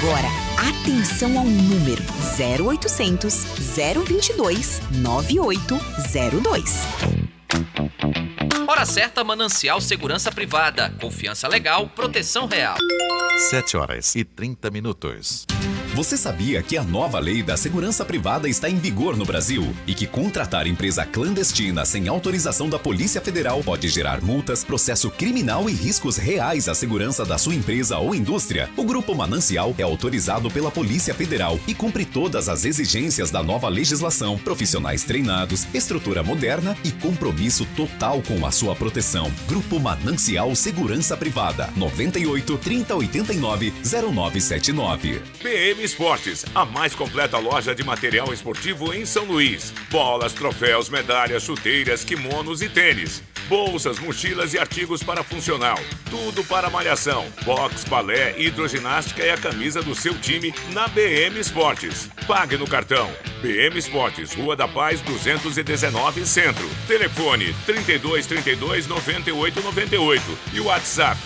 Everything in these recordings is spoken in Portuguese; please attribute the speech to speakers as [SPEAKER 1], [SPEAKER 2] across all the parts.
[SPEAKER 1] Agora, atenção ao número 0800 022 9802.
[SPEAKER 2] Hora certa, Manancial Segurança Privada. Confiança legal, proteção real.
[SPEAKER 3] 7h30.
[SPEAKER 4] Você sabia que a nova lei da segurança privada está em vigor no Brasil e que contratar empresa clandestina sem autorização da Polícia Federal pode gerar multas, processo criminal e riscos reais à segurança da sua empresa ou indústria? O Grupo Manancial é autorizado pela Polícia Federal e cumpre todas as exigências da nova legislação, profissionais treinados, estrutura moderna e compromisso total com a sua proteção. Grupo Manancial Segurança Privada, 98 3089 0979.
[SPEAKER 5] BM Esportes, a mais completa loja de material esportivo em São Luís. Bolas, troféus, medalhas, chuteiras, kimonos e tênis. Bolsas, mochilas e artigos para funcional. Tudo para malhação, boxe, balé, hidroginástica e a camisa do seu time na BM Esportes. Pague no cartão. BM Esportes, Rua da Paz 219, Centro. Telefone 3232 9898 e o WhatsApp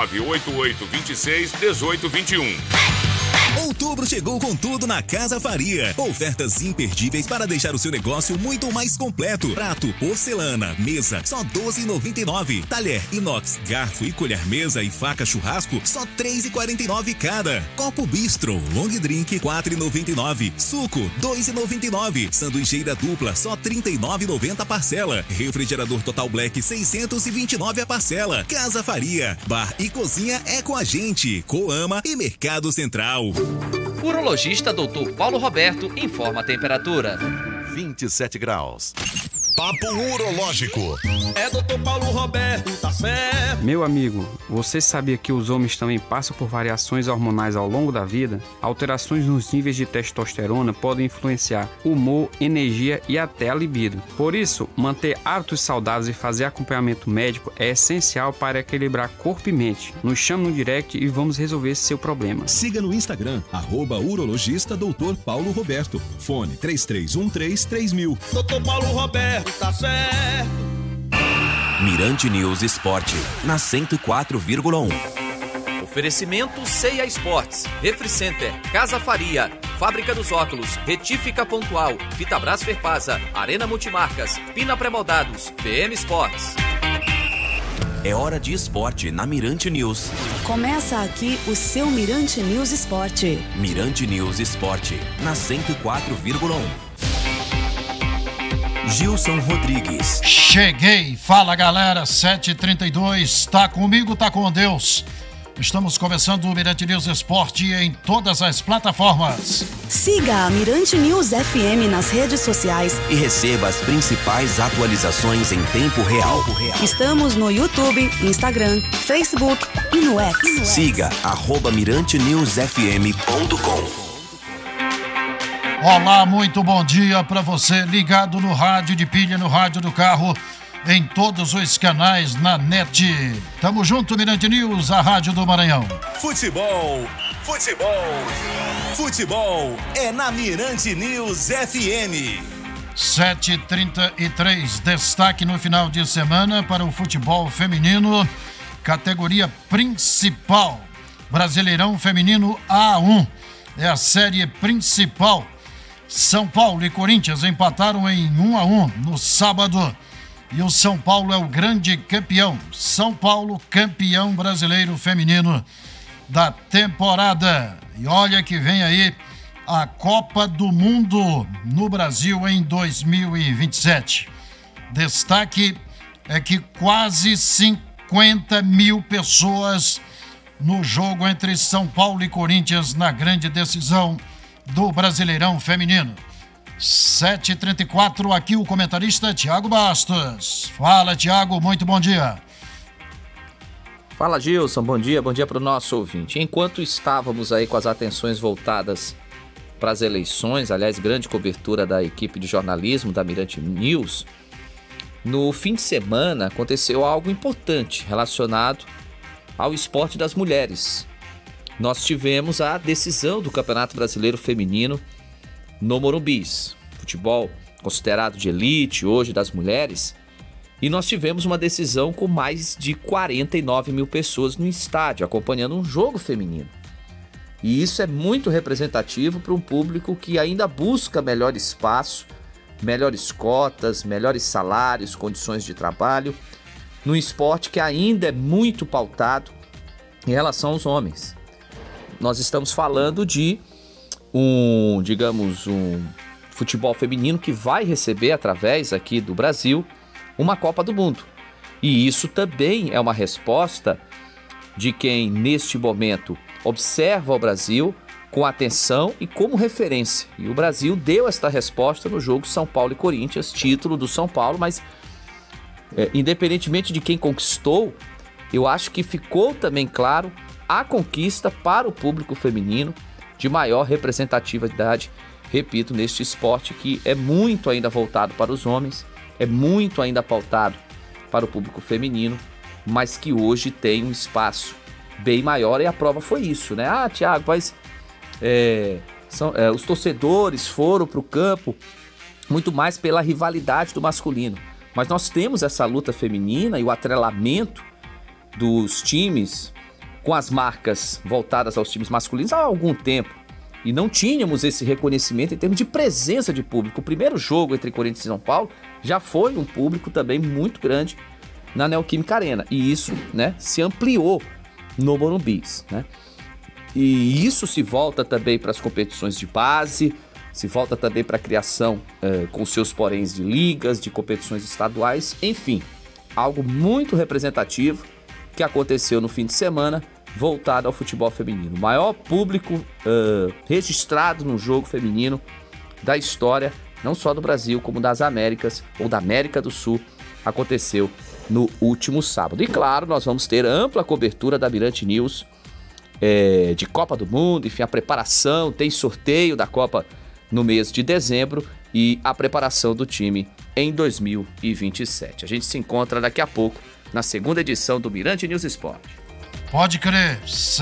[SPEAKER 5] 988 26 1821.
[SPEAKER 6] Outubro chegou com tudo na Casa Faria. Ofertas imperdíveis para deixar o seu negócio muito mais completo. Prato, porcelana, mesa, só R$12,99. Talher, inox, garfo e colher mesa e faca churrasco, só R$3,49 cada. Copo bistro, long drink, R$4,99. Suco, R$2,99. Sanduicheira dupla, só R$39,90 a parcela. Refrigerador Total Black, R$629 a parcela. Casa Faria, bar e cozinha é com a gente. Coama e Mercado Central.
[SPEAKER 2] Urologista Dr. Paulo Roberto informa a temperatura.
[SPEAKER 3] 27 graus.
[SPEAKER 6] Papo Urológico.
[SPEAKER 7] É Dr. Paulo Roberto, tá certo.
[SPEAKER 8] Meu amigo, você sabia que os homens também passam por variações hormonais ao longo da vida? Alterações nos níveis de testosterona podem influenciar humor, energia e até a libido. Por isso, manter hábitos saudáveis e fazer acompanhamento médico é essencial para equilibrar corpo e mente. Nos chame no direct e vamos resolver esse seu problema.
[SPEAKER 9] Siga no Instagram, @urologista Dr. Paulo Roberto. Fone 33133000.
[SPEAKER 7] Dr. Paulo Roberto, tá certo.
[SPEAKER 10] Mirante News Esporte, na 104,1.
[SPEAKER 2] Oferecimento C&A Esportes, Refri Center, Casa Faria, Fábrica dos Óculos, Retífica Pontual, Fitabras Ferpasa, Arena Multimarcas, Pina Pré-Moldados, BM Esportes.
[SPEAKER 10] É hora de esporte na Mirante News.
[SPEAKER 1] Começa aqui o seu Mirante News Esporte.
[SPEAKER 10] Mirante News Esporte, na 104,1. Gilson Rodrigues.
[SPEAKER 11] Cheguei, fala galera, 7h32, tá comigo, tá com Deus. Estamos começando o Mirante News Esporte em todas as plataformas.
[SPEAKER 1] Siga a Mirante News FM nas redes sociais
[SPEAKER 10] E receba as principais atualizações em tempo real.
[SPEAKER 1] Estamos no YouTube, Instagram, Facebook e no X.
[SPEAKER 10] Siga @mirantenewsfm.com.
[SPEAKER 11] Olá, muito bom dia para você ligado no rádio de pilha, no rádio do carro, em todos os canais na net. Tamo junto, Mirante News, a rádio do Maranhão.
[SPEAKER 6] Futebol é na Mirante News FM.
[SPEAKER 11] 7h33, destaque no final de semana para o futebol feminino, categoria principal, Brasileirão Feminino A1, é a série principal. São Paulo e Corinthians empataram em 1-1 no sábado e o São Paulo é o grande campeão. São Paulo, campeão brasileiro feminino da temporada. E olha que vem aí a Copa do Mundo no Brasil em 2027. Destaque é que quase 50 mil pessoas no jogo entre São Paulo e Corinthians na grande decisão do Brasileirão Feminino. 7h34, aqui o comentarista Thiago Bastos. Fala, Thiago, muito bom dia.
[SPEAKER 12] Fala, Gilson, bom dia para o nosso ouvinte. Enquanto estávamos aí com as atenções voltadas para as eleições, aliás, grande cobertura da equipe de jornalismo da Mirante News, no fim de semana aconteceu algo importante relacionado ao esporte das mulheres. Nós tivemos a decisão do Campeonato Brasileiro Feminino no Morumbis, futebol considerado de elite hoje das mulheres, e nós tivemos uma decisão com mais de 49 mil pessoas no estádio acompanhando um jogo feminino. E isso é muito representativo para um público que ainda busca melhor espaço, melhores cotas, melhores salários, condições de trabalho, num esporte que ainda é muito pautado em relação aos homens. Nós estamos falando de um futebol feminino que vai receber, através aqui do Brasil, uma Copa do Mundo. E isso também é uma resposta de quem, neste momento, observa o Brasil com atenção e como referência. E o Brasil deu esta resposta no jogo São Paulo e Corinthians, título do São Paulo, mas independentemente de quem conquistou, eu acho que ficou também claro a conquista para o público feminino de maior representatividade, repito, neste esporte que é muito ainda voltado para os homens, é muito ainda pautado para o público feminino, mas que hoje tem um espaço bem maior, e a prova foi isso, né? Ah, Thiago, mas os torcedores foram para o campo muito mais pela rivalidade do masculino, mas nós temos essa luta feminina e o atrelamento dos times com as marcas voltadas aos times masculinos há algum tempo, e não tínhamos esse reconhecimento em termos de presença de público. O primeiro jogo entre Corinthians e São Paulo já foi um público também muito grande na Neoquímica Arena, e isso, né, se ampliou no Morumbi, né? E isso se volta também para as competições de base, se volta também para a criação com seus poréns de ligas, de competições estaduais, enfim, algo muito representativo que aconteceu no fim de semana, voltado ao futebol feminino. O maior público registrado no jogo feminino da história, não só do Brasil, como das Américas ou da América do Sul, aconteceu no último sábado. E claro, nós vamos ter ampla cobertura da Mirante News de Copa do Mundo, enfim, a preparação, tem sorteio da Copa no mês de dezembro e a preparação do time em 2027. A gente se encontra daqui a pouco na segunda edição do Mirante News Esporte.
[SPEAKER 11] Pode crer,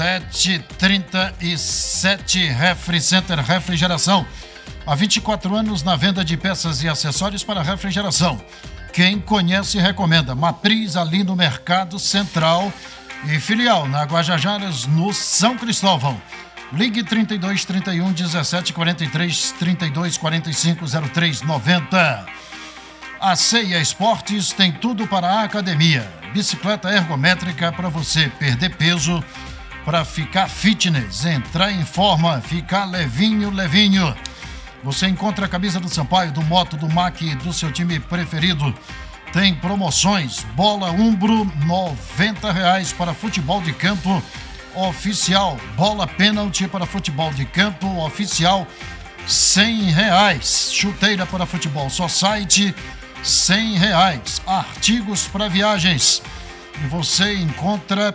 [SPEAKER 11] 7h37, Refricenter Refrigeração. Há 24 anos na venda de peças e acessórios para refrigeração. Quem conhece recomenda. Matriz ali no Mercado Central e filial na Guajajaras, no São Cristóvão. Ligue 32 31 17 43 32 45 03 90. A Ceia Esportes tem tudo para a academia. Bicicleta ergométrica para você perder peso, para ficar fitness, entrar em forma, ficar levinho. Você encontra a camisa do Sampaio, do Moto, do MAC, do seu time preferido. Tem promoções, bola Umbro, R$90 para futebol de campo oficial. Bola pênalti para futebol de campo oficial, R$100. Chuteira para futebol society, R$100. Artigos para viagens. E você encontra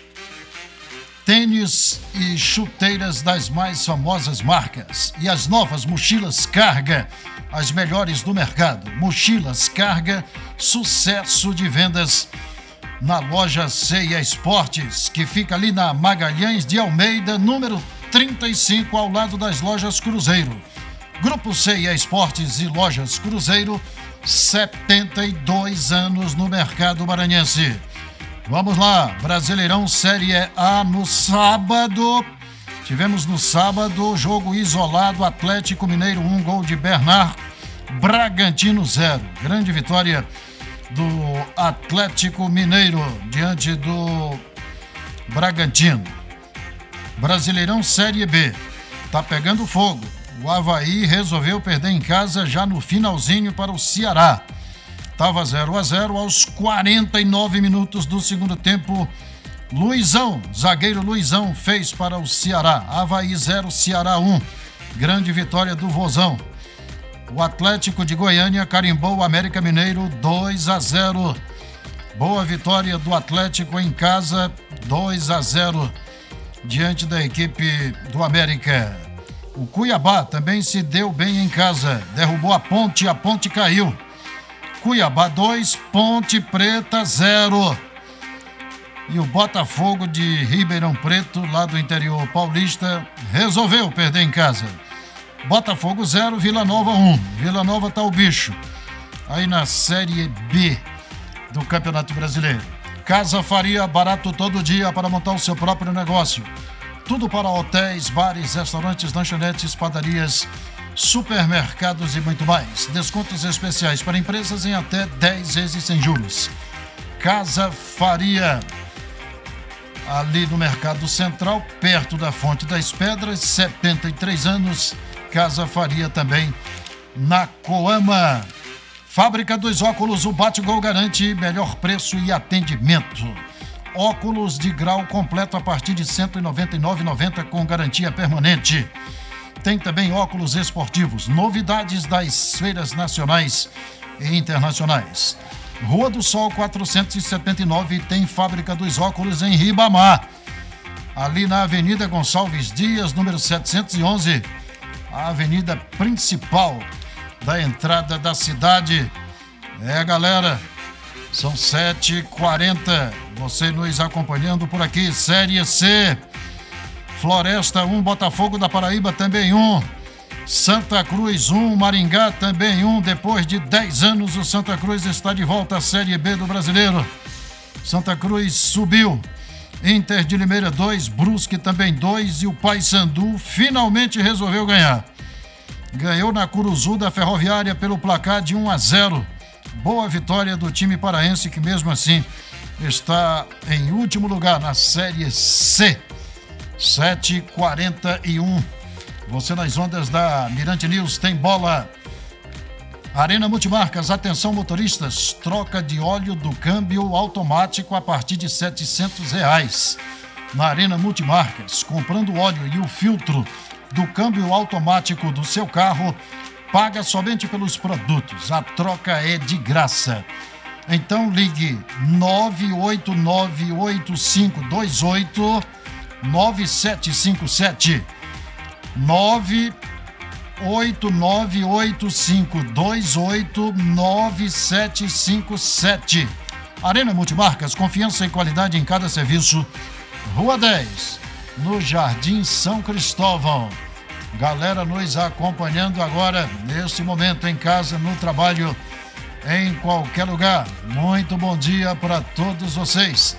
[SPEAKER 11] tênis e chuteiras das mais famosas marcas. E as novas mochilas Carga, as melhores do mercado. Mochilas Carga, sucesso de vendas na loja Ceia Esportes, que fica ali na Magalhães de Almeida, número 35, ao lado das lojas Cruzeiro. Grupo Ceia Esportes e lojas Cruzeiro, 72 anos no mercado maranhense. Vamos lá, Brasileirão Série A no sábado. Tivemos no sábado jogo isolado, Atlético Mineiro 1, gol de Bernard, Bragantino 0. Grande vitória do Atlético Mineiro diante do Bragantino. Brasileirão Série B, tá pegando fogo. O Avaí resolveu perder em casa já no finalzinho para o Ceará. Estava 0-0 aos 49 minutos do segundo tempo. Luizão, zagueiro Luizão, fez para o Ceará. Avaí 0, Ceará 1. Grande vitória do Vozão. O Atlético de Goiânia carimbou o América Mineiro 2-0. Boa vitória do Atlético em casa, 2-0 diante da equipe do América. O Cuiabá também se deu bem em casa, derrubou a Ponte caiu. Cuiabá 2, Ponte Preta 0. E o Botafogo de Ribeirão Preto, lá do interior paulista, resolveu perder em casa. Botafogo 0, Vila Nova 1. Vila Nova tá o bicho. Aí na Série B do Campeonato Brasileiro. Casa Faria, barato todo dia para montar o seu próprio negócio. Tudo para hotéis, bares, restaurantes, lanchonetes, padarias, supermercados e muito mais. Descontos especiais para empresas em até 10 vezes sem juros. Casa Faria, ali no Mercado Central, perto da Fonte das Pedras, 73 anos. Casa Faria também na Coama. Fábrica dos Óculos, o Bate-Gol garante melhor preço e atendimento. Óculos de grau completo a partir de R$ 199,90 com garantia permanente. Tem também óculos esportivos, novidades das feiras nacionais e internacionais. Rua do Sol 479 tem Fábrica dos Óculos em Ribamar. Ali na Avenida Gonçalves Dias, número 711, a avenida principal da entrada da cidade. Galera, são 7h40. Você nos acompanhando por aqui. Série C. Floresta 1, Botafogo da Paraíba também 1. Santa Cruz 1, Maringá também 1. Depois de 10 anos, o Santa Cruz está de volta à Série B do Brasileiro. Santa Cruz subiu. Inter de Limeira 2, Brusque também 2 e o Paysandu finalmente resolveu ganhar. Ganhou na Curuzu da Ferroviária pelo placar de 1-0. Boa vitória do time paraense, que mesmo assim está em último lugar na Série C. 7h41. Você nas ondas da Mirante News tem bola. Arena Multimarcas, atenção motoristas, troca de óleo do câmbio automático a partir de R$ 700. Na Arena Multimarcas, comprando o óleo e o filtro do câmbio automático do seu carro, paga somente pelos produtos. A troca é de graça. Então ligue 98985289757. 98985289757. Arena Multimarcas, confiança e qualidade em cada serviço. Rua 10, no Jardim São Cristóvão. Galera nos acompanhando agora, neste momento, em casa, no trabalho, em qualquer lugar. Muito bom dia para todos vocês.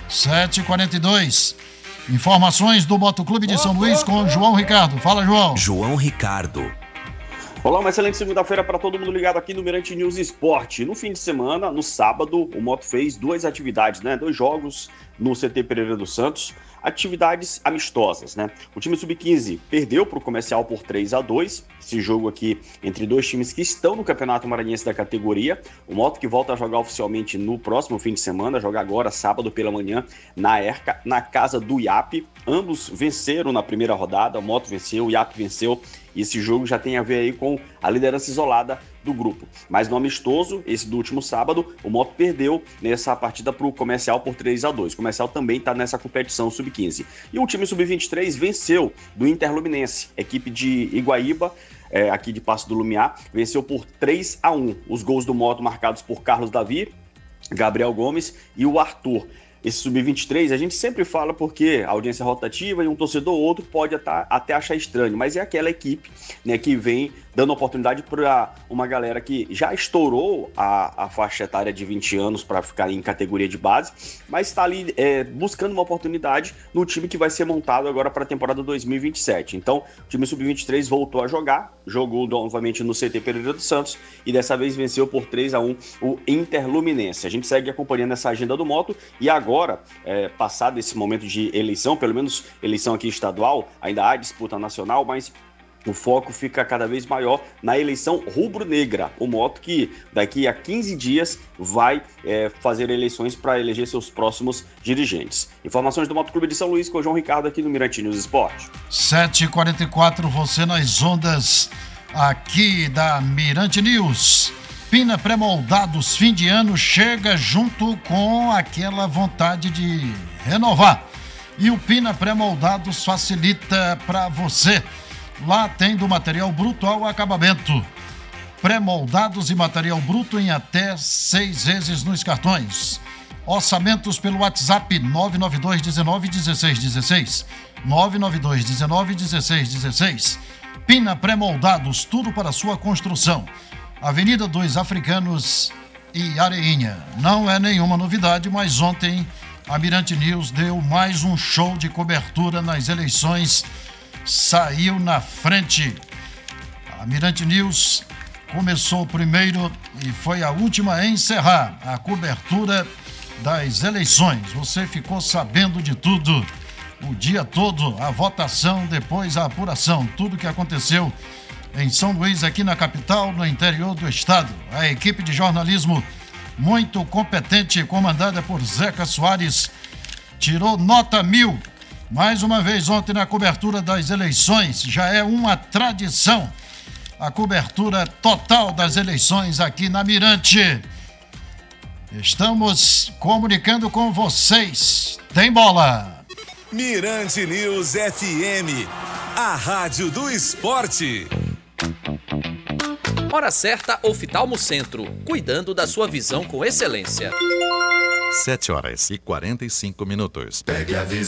[SPEAKER 11] 7h42. Informações do Motoclube de São Luís com João Ricardo. Fala, João.
[SPEAKER 10] João Ricardo.
[SPEAKER 13] Olá, uma excelente segunda-feira para todo mundo ligado aqui no Mirante News Esporte. No fim de semana, no sábado, o Moto fez 2 atividades, 2 jogos no CT Pereira dos Santos. Atividades amistosas, O time Sub-15 perdeu para o Comercial por 3-2. Esse jogo aqui entre 2 times que estão no Campeonato Maranhense da categoria. O Moto que volta a jogar oficialmente no próximo fim de semana, joga agora, sábado pela manhã, na ERCA, na casa do IAP. Ambos venceram na primeira rodada, o Moto venceu, o IAP venceu. E esse jogo já tem a ver aí com a liderança isolada do grupo. Mas no amistoso, esse do último sábado, o Moto perdeu nessa partida para o Comercial por 3-2. O Comercial também está nessa competição Sub-15. E o time Sub-23 venceu do Interluminense, equipe de Iguaíba, aqui de Passo do Lumiar, venceu por 3-1. Os gols do Moto marcados por Carlos Davi, Gabriel Gomes e o Arthur. Esse Sub-23 a gente sempre fala porque a audiência é rotativa e um torcedor ou outro pode até achar estranho, mas é aquela equipe que vem dando oportunidade para uma galera que já estourou a faixa etária de 20 anos para ficar em categoria de base, mas está ali buscando uma oportunidade no time que vai ser montado agora para a temporada 2027. Então, o time Sub-23 voltou a jogar, jogou novamente no CT Pereira dos Santos e dessa vez venceu por 3-1 o Interluminense. A gente segue acompanhando essa agenda do Moto e agora, passado esse momento de eleição, pelo menos eleição aqui estadual, ainda há disputa nacional, mas o foco fica cada vez maior na eleição rubro-negra. O Moto que daqui a 15 dias vai fazer eleições para eleger seus próximos dirigentes. Informações do Motoclube de São Luís com o João Ricardo aqui no Mirante News Esporte.
[SPEAKER 11] 7h44, você nas ondas aqui da Mirante News. Pina Pré-Moldados, fim de ano, chega junto com aquela vontade de renovar. E o Pina Pré-Moldados facilita para você. Lá tem do material bruto ao acabamento. Pré-moldados e material bruto em até 6 vezes nos cartões. Orçamentos pelo WhatsApp 992191616. 992191616. Pina Pré-Moldados, tudo para sua construção. Avenida dos Africanos e Areinha. Não é nenhuma novidade, mas ontem a Mirante News deu mais um show de cobertura nas eleições, saiu na frente. A Mirante News começou primeiro e foi a última a encerrar a cobertura das eleições. Você ficou sabendo de tudo, o dia todo, a votação, depois a apuração, tudo que aconteceu em São Luís, aqui na capital, no interior do estado. A equipe de jornalismo muito competente, comandada por Zeca Soares, tirou nota 1000. Mais uma vez ontem na cobertura das eleições, já é uma tradição a cobertura total das eleições aqui na Mirante. Estamos comunicando com vocês. Tem bola!
[SPEAKER 6] Mirante News FM, a rádio do esporte.
[SPEAKER 2] Hora certa, Oftalmo Centro, cuidando da sua visão com excelência.
[SPEAKER 3] 7 horas e 45 minutos.
[SPEAKER 6] Pegue a visão.